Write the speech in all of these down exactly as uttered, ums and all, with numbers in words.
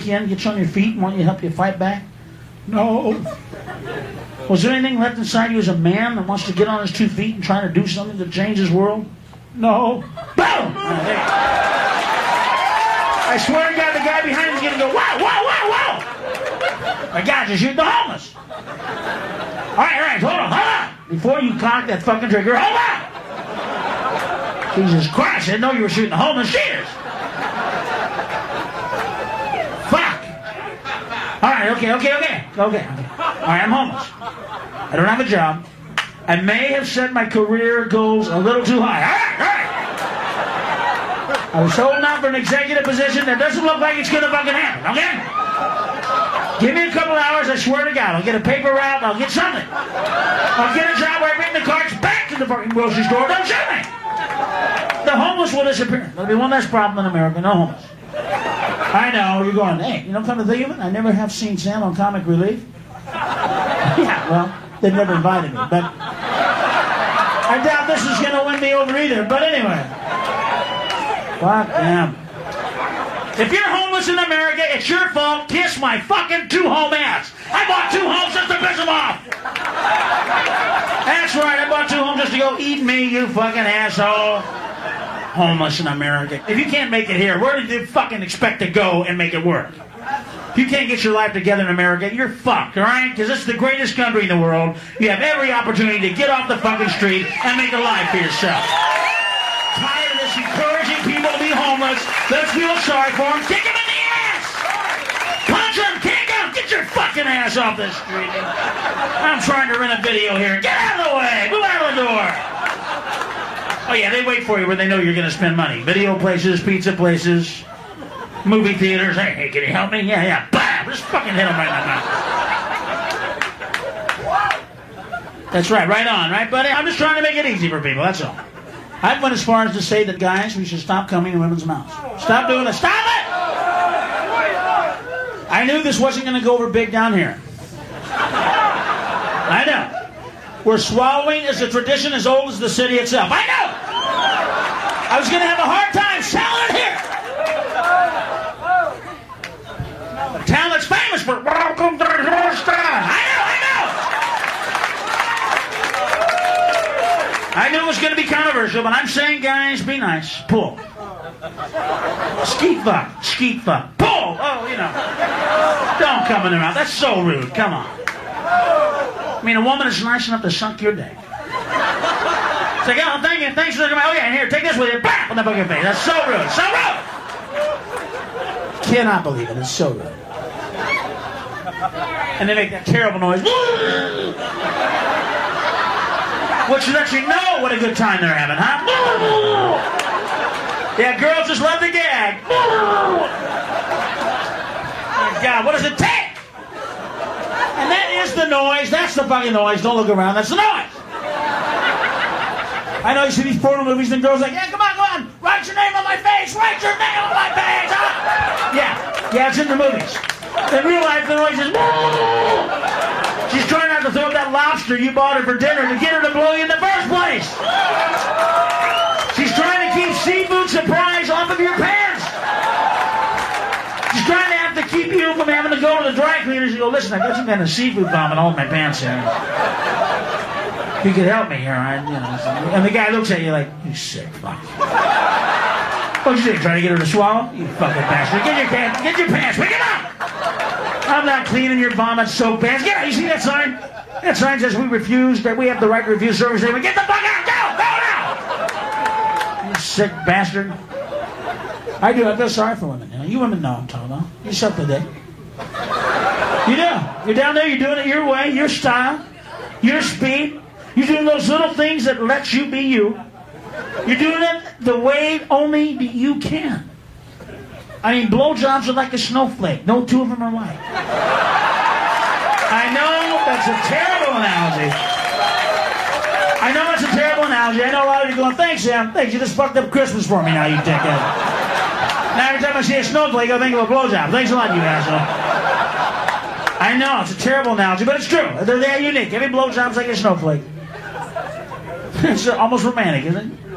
take you in, get you on your feet, and want you to help you fight back? No. Was there anything left inside you as a man that wants to get on his two feet and try to do something to change his world? No. Boom! I swear to God, the guy behind him is going to go, wow, wow, wow, wow! My God, you're shooting the homeless. All right, all right, hold on, hold on. Before you cock that fucking trigger, hold on. Jesus Christ, I didn't know you were shooting the homeless. Cheers. Fuck. All right, okay, okay, okay, okay. All right, I'm homeless. I don't have a job. I may have set my career goals a little too high. All right, all right. I was holding out for an executive position that doesn't look like it's going to fucking happen, okay? Give me a couple hours, I swear to God. I'll get a paper route, I'll get something. I'll get a job where I bring the carts back to the fucking grocery store. Don't shoot me! The homeless will disappear. There'll be one less problem in America, no homeless. I know, you're going, hey, you know, come to think of it, I never have seen Sam on Comic Relief. Yeah, well, they've never invited me, but I doubt this is going to win me over either, but anyway. Fuck them. If you're homeless in America, it's your fault. Kiss my fucking two-home ass. I bought two homes just to piss them off. That's right, I bought two homes just to go eat me, you fucking asshole. Homeless in America. If you can't make it here, where do you fucking expect to go and make it work? If you can't get your life together in America, you're fucked, all right? Because this is the greatest country in the world. You have every opportunity to get off the fucking street and make a life for yourself. Tired of this encouraging people to be homeless. Let's feel sorry for them. Kick them in the ass! Punch them! Kick them! Get your fucking ass off the street. I'm trying to rent a video here. Get out of the way! Move out of the door! Oh yeah, they wait for you where they know you're going to spend money. Video places, pizza places, movie theaters. Hey, hey, can you help me? Yeah, yeah. Bam! Just fucking hit them right in the mouth. That's right, right on, right, buddy? I'm just trying to make it easy for people, that's all. I've went as far as to say that, guys, we should stop coming to women's mouths. Stop doing it. Stop it! I knew this wasn't going to go over big down here. I know. Where swallowing is a tradition as old as the city itself. I know! I was going to have a hard time selling it here. A town that's famous for welcome to the restaurant. I know, I know! I knew it was going to be controversial, but I'm saying, guys, be nice. Pull. Skeet fuck. Skeet fuck. Pull! Oh, you know. Don't come in their mouth. That's so rude. Come on. I mean, a woman is nice enough to suck your dick. It's like, oh, thank you. Thanks for the... Oh, yeah, here, take this with you. Bam! On the fucking face. That's so rude. So rude! Cannot believe it. It's so rude. And they make that terrible noise. Which lets you know what a good time they're having, huh? Yeah, girls just love to gag. Oh, God, what does it take? And that is the noise. That's the fucking noise. Don't look around. That's the noise. I know you see these porno movies and girls like, yeah, come on, come on. Write your name on my face. Write your name on my face. Huh? Yeah. Yeah, it's in the movies. In real life, the noise is... She's trying not to throw up that lobster you bought her for dinner to get her to blow you in the first place. She's trying to keep seafood surprise off of your pants. She's trying to have to keep you from having to go to the dry cleaners and go, listen, I got some kind of seafood vomit all in my pants here. You could help me here, I, you know. And the guy looks at you like, you sick fuck. What'd you do? Trying to get her to swallow? You fucking bastard. Get your pants, get your pants, pick it up! I'm not cleaning your vomit soap pants. Get out, you see that sign? That sign says we refuse, that we have the right to refuse service. Get the fuck out, go, go now! You sick bastard. I do, I feel sorry for women. You know, you women know I'm talking about. You suck the dick. You do. You're down there, you're doing it your way, your style, your speed. You're doing those little things that let you be you. You're doing it the way only you can. I mean, blowjobs are like a snowflake. No two of them are alike. I know that's a terrible analogy. I know that's a terrible analogy. I know a lot of you are going, thanks, Sam. Thanks, you just fucked up Christmas for me now, you dickhead. Now every time I see a snowflake, I think of a blowjob. Thanks a lot, you asshole. I know, it's a terrible analogy, but it's true. They're, they're unique. Every blowjob's like a snowflake. It's almost romantic, isn't it?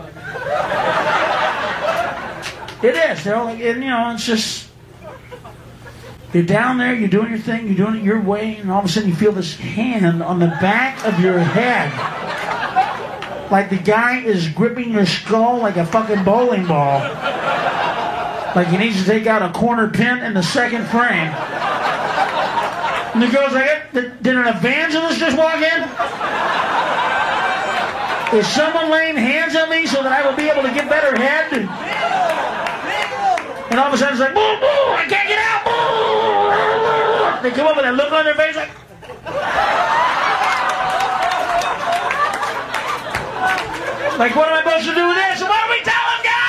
It is. They're all like, and, you know, it's just... You're down there, you're doing your thing, you're doing it your way, and all of a sudden you feel this hand on the back of your head. Like the guy is gripping your skull like a fucking bowling ball. Like he needs to take out a corner pin in the second frame. And the girl's like, did, did an evangelist just walk in? Is someone laying hands on me so that I will be able to get better head? And, and all of a sudden it's like, boo, boo, I can't get out, boo. They come up with that look on their face like... Like, what am I supposed to do with this? What do we tell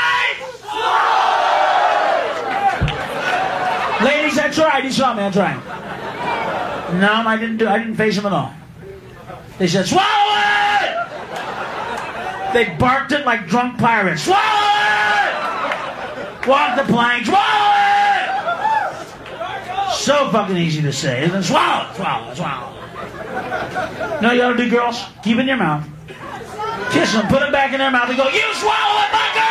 them, guys? Ladies, I tried. You saw me. I tried. No, I didn't do. I didn't face them at all. They said, swallow it! They barked it like drunk pirates. Swallow it! Walk the plank. Swallow it! So fucking easy to say. And then swallow it, swallow it, swallow it. You know what you ought to do, girls? Keep it in your mouth. Kiss them, put it back in their mouth, and go, you swallow it, my girl!